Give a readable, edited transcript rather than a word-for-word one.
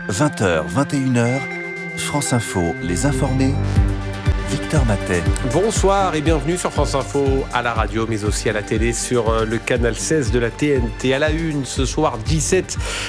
20h, 21h, France Info, les informés, Victor Matet. Bonsoir et bienvenue sur France Info, à la radio mais aussi à la télé sur le canal 16 de la TNT. À la une ce soir, 17